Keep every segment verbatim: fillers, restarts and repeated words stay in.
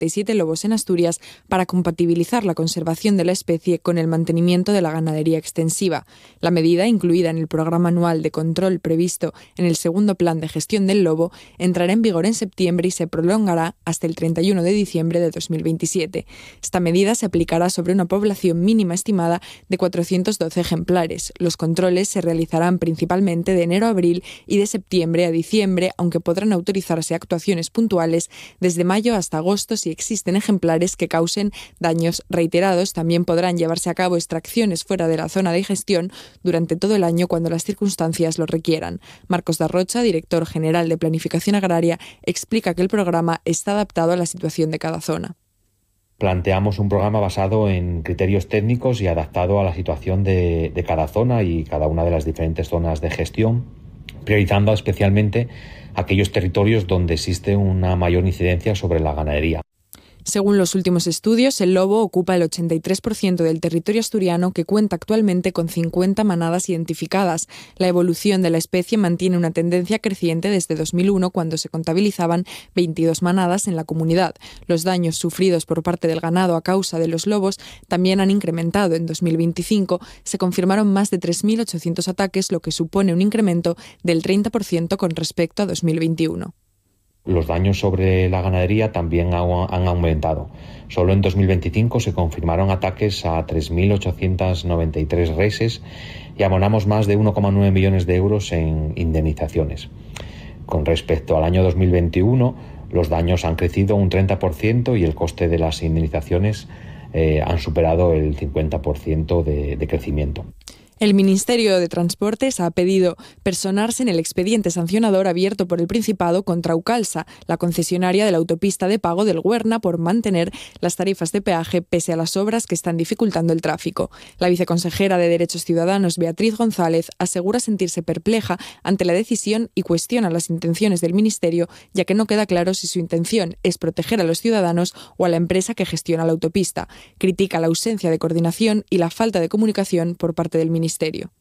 de siete lobos en Asturias para compatibilizar la conservación de la especie con el mantenimiento de la ganadería extensiva. La medida, incluida en el programa anual de control previsto en el segundo plan de gestión del lobo, entrará en vigor en septiembre y se prolongará hasta el treinta y uno de diciembre de dos mil veintisiete. Esta medida se aplicará sobre una población mínima estimada de cuatrocientos doce ejemplares. Los controles se realizarán principalmente de enero a abril y de septiembre a diciembre, aunque podrán autorizarse actuaciones puntuales desde mayo hasta agosto si existen ejemplares que causen daños reiterados. También podrán llevarse a cabo extracciones fuera de la zona de gestión durante todo el año cuando las circunstancias lo requieran. Marcos da Rocha, director general de Planificación Agraria, explica que el programa está adaptado a la situación de cada zona. Planteamos un programa basado en criterios técnicos y adaptado a la situación de, de cada zona y cada una de las diferentes zonas de gestión, priorizando especialmente aquellos territorios donde existe una mayor incidencia sobre la ganadería. Según los últimos estudios, el lobo ocupa el ochenta y tres por ciento del territorio asturiano, que cuenta actualmente con cincuenta manadas identificadas. La evolución de la especie mantiene una tendencia creciente desde dos mil uno, cuando se contabilizaban veintidós manadas en la comunidad. Los daños sufridos por parte del ganado a causa de los lobos también han incrementado. En dos mil veinticinco se confirmaron más de tres mil ochocientos ataques, lo que supone un incremento del treinta por ciento con respecto a dos mil veintiuno. Los daños sobre la ganadería también han aumentado. Solo en dos mil veinticinco se confirmaron ataques a tres mil ochocientos noventa y tres reses y abonamos más de uno coma nueve millones de euros en indemnizaciones. Con respecto al año dos mil veintiuno, los daños han crecido un treinta por ciento y el coste de las indemnizaciones eh, han superado el cincuenta por ciento de, de crecimiento. El Ministerio de Transportes ha pedido personarse en el expediente sancionador abierto por el Principado contra Ucalsa, la concesionaria de la autopista de pago del Huerna, por mantener las tarifas de peaje pese a las obras que están dificultando el tráfico. La viceconsejera de Derechos Ciudadanos, Beatriz González, asegura sentirse perpleja ante la decisión y cuestiona las intenciones del Ministerio, ya que no queda claro si su intención es proteger a los ciudadanos o a la empresa que gestiona la autopista. Critica la ausencia de coordinación y la falta de comunicación por parte del Ministerio.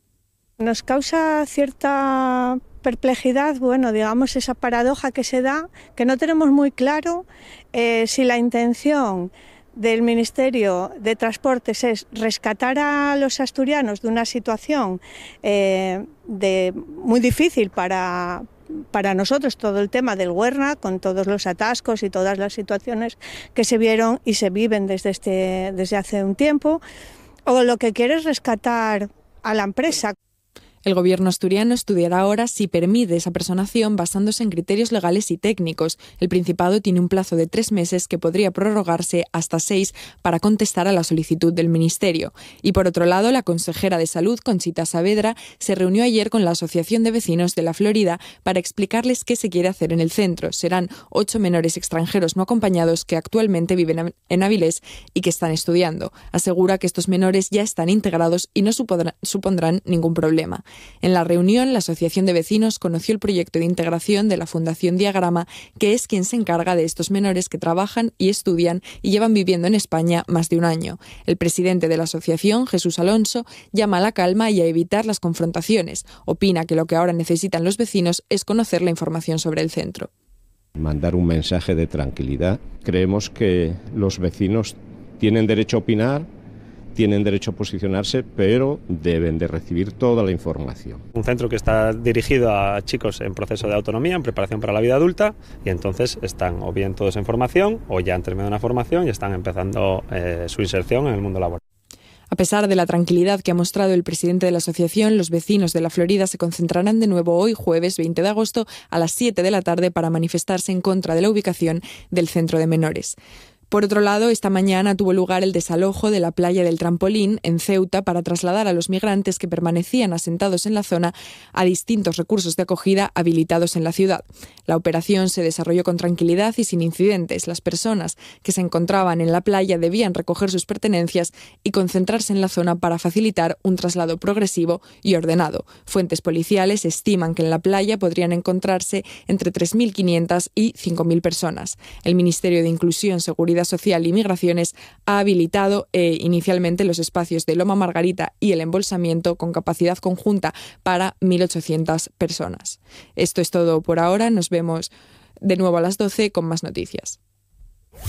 Nos causa cierta perplejidad, bueno, digamos, esa paradoja que se da, que no tenemos muy claro eh, si la intención del Ministerio de Transportes es rescatar a los asturianos de una situación eh, de, muy difícil para, para nosotros, todo el tema del Huerna, con todos los atascos y todas las situaciones que se vieron y se viven desde, este, desde hace un tiempo, o lo que quiere es rescatar a la empresa. El gobierno asturiano estudiará ahora si permite esa personación basándose en criterios legales y técnicos. El Principado tiene un plazo de tres meses que podría prorrogarse hasta seis para contestar a la solicitud del Ministerio. Y por otro lado, la consejera de Salud, Conchita Saavedra, se reunió ayer con la Asociación de Vecinos de la Florida para explicarles qué se quiere hacer en el centro. Serán ocho menores extranjeros no acompañados que actualmente viven en Avilés y que están estudiando. Asegura que estos menores ya están integrados y no supondrán, supondrán ningún problema. En la reunión, la Asociación de Vecinos conoció el proyecto de integración de la Fundación Diagrama, que es quien se encarga de estos menores que trabajan y estudian y llevan viviendo en España más de un año. El presidente de la asociación, Jesús Alonso, llama a la calma y a evitar las confrontaciones. Opina que lo que ahora necesitan los vecinos es conocer la información sobre el centro. Mandar un mensaje de tranquilidad. Creemos que los vecinos tienen derecho a opinar, tienen derecho a posicionarse, pero deben de recibir toda la información. Un centro que está dirigido a chicos en proceso de autonomía, en preparación para la vida adulta, y entonces están o bien todos en formación o ya han terminado una formación y están empezando eh, su inserción en el mundo laboral. A pesar de la tranquilidad que ha mostrado el presidente de la asociación, los vecinos de la Florida se concentrarán de nuevo hoy, jueves veinte de agosto, a las siete de la tarde para manifestarse en contra de la ubicación del centro de menores. Por otro lado, esta mañana tuvo lugar el desalojo de la playa del Trampolín en Ceuta para trasladar a los migrantes que permanecían asentados en la zona a distintos recursos de acogida habilitados en la ciudad. La operación se desarrolló con tranquilidad y sin incidentes. Las personas que se encontraban en la playa debían recoger sus pertenencias y concentrarse en la zona para facilitar un traslado progresivo y ordenado. Fuentes policiales estiman que en la playa podrían encontrarse entre tres mil quinientas y cinco mil personas. El Ministerio de Inclusión, Seguridad Social y Migraciones ha habilitado eh, inicialmente los espacios de Loma Margarita y el embolsamiento con capacidad conjunta para mil ochocientas personas. Esto es todo por ahora. Nos vemos de nuevo a las doce con más noticias.